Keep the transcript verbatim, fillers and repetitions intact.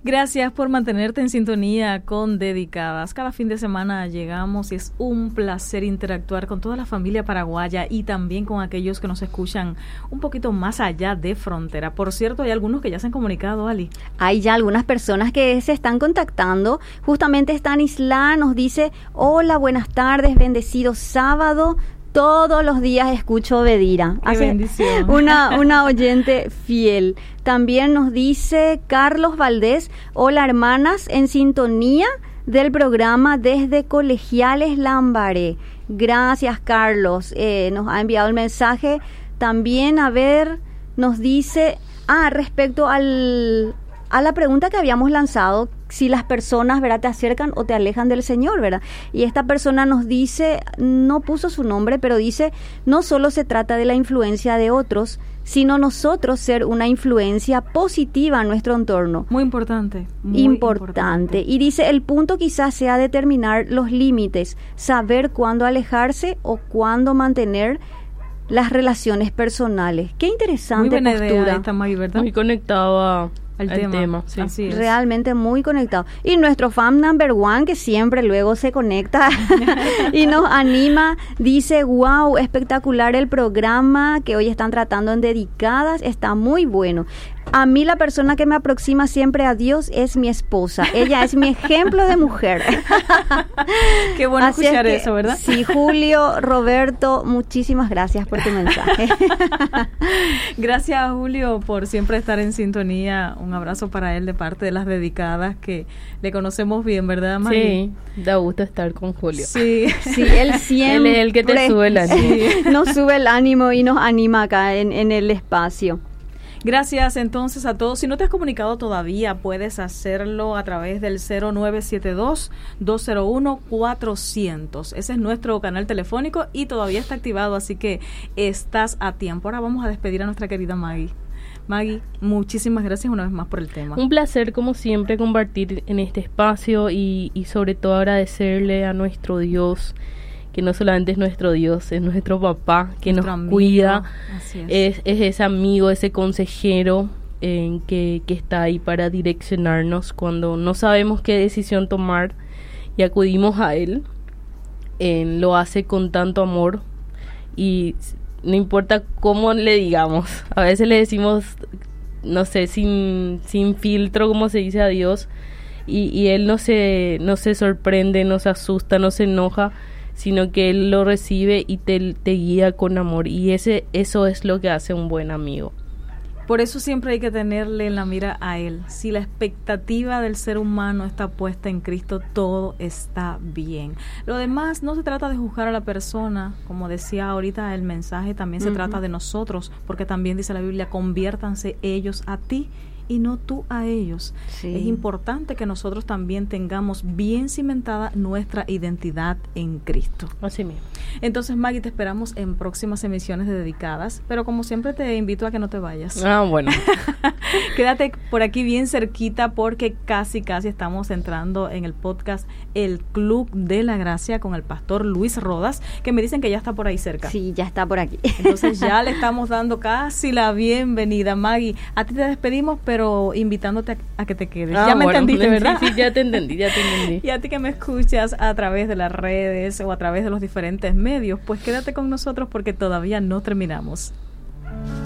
Gracias por mantenerte en sintonía con Dedicadas. Cada fin de semana llegamos y es un placer interactuar con toda la familia paraguaya y también con aquellos que nos escuchan un poquito más allá de frontera. Por cierto, hay algunos que ya se han comunicado, Ali. Hay ya algunas personas que se están contactando. Justamente Stanislao nos dice: hola, buenas tardes, bendecido sábado. Todos los días escucho Bedira. Qué Hace bendición. Una, una oyente fiel. También nos dice Carlos Valdés: hola hermanas, en sintonía del programa desde Colegiales Lambaré. Gracias, Carlos. Eh, nos ha enviado el mensaje. También, a ver, nos dice, ah, respecto al... a la pregunta que habíamos lanzado, si las personas, ¿verdad?, te acercan o te alejan del Señor, ¿verdad? Y esta persona nos dice, no puso su nombre, pero dice, no solo se trata de la influencia de otros, sino nosotros ser una influencia positiva en nuestro entorno. Muy importante. Muy importante. importante. Y dice, el punto quizás sea determinar los límites, saber cuándo alejarse o cuándo mantener las relaciones personales. Qué interesante Muy buena postura. idea esta, Maggie, ¿verdad? Muy conectado a... Al el tema, tema, sí. Así es. Realmente muy conectado. Y nuestro fan number one, que siempre luego se conecta y nos anima, dice, wow, espectacular el programa que hoy están tratando en Dedicadas, está muy bueno. A mí la persona que me aproxima siempre a Dios es mi esposa. Ella es mi ejemplo de mujer. Qué bueno Así escuchar es que, eso, ¿verdad? Sí, Julio, Roberto, muchísimas gracias por tu mensaje. Gracias, Julio, por siempre estar en sintonía. Un abrazo para él de parte de las Dedicadas, que le conocemos bien, ¿verdad, Maggie? Sí, da gusto estar con Julio. Sí, sí, él siempre... Él es el que te sube el ánimo. Sí, nos sube el ánimo y nos anima acá en, en el espacio. Gracias entonces a todos. Si no te has comunicado todavía, puedes hacerlo a través del cero nueve siete dos, dos cero uno, cuatro cero cero. Ese es nuestro canal telefónico y todavía está activado, así que estás a tiempo. Ahora vamos a despedir a nuestra querida Maggie. Maggie, muchísimas gracias una vez más por el tema. Un placer, como siempre, compartir en este espacio y, y sobre todo agradecerle a nuestro Dios, que no solamente es nuestro Dios, es nuestro papá, que nuestro nos amigo, cuida, así es. Es, es ese amigo, ese consejero eh, que, que está ahí para direccionarnos cuando no sabemos qué decisión tomar y acudimos a Él. Eh, lo hace con tanto amor y no importa cómo le digamos, a veces le decimos, no sé, sin, sin filtro, como se dice a Dios, y, y Él no se, no se sorprende, no se asusta, no se enoja, sino que Él lo recibe y te, te guía con amor, y ese eso es lo que hace un buen amigo. Por eso siempre hay que tenerle en la mira a Él. Si la expectativa del ser humano está puesta en Cristo, todo está bien. Lo demás no se trata de juzgar a la persona, como decía ahorita el mensaje, también se uh-huh. trata de nosotros, porque también dice la Biblia, conviértanse ellos a ti y no tú a ellos. Sí. Es importante que nosotros también tengamos bien cimentada nuestra identidad en Cristo. Así mismo. Entonces, Maggie, te esperamos en próximas emisiones de Dedicadas, pero como siempre te invito a que no te vayas. Ah, bueno. Quédate por aquí bien cerquita porque casi, casi estamos entrando en el podcast El Club de la Gracia con el pastor Luis Rodas, que me dicen que ya está por ahí cerca. Sí, ya está por aquí. Entonces ya le estamos dando casi la bienvenida. Maggie, a ti te despedimos, pero pero invitándote a, a que te quedes. Ah, ya me bueno, entendiste, ¿verdad? Sí, sí, ya te entendí, ya te entendí. Y a ti que me escuchas a través de las redes o a través de los diferentes medios, pues quédate con nosotros porque todavía no terminamos.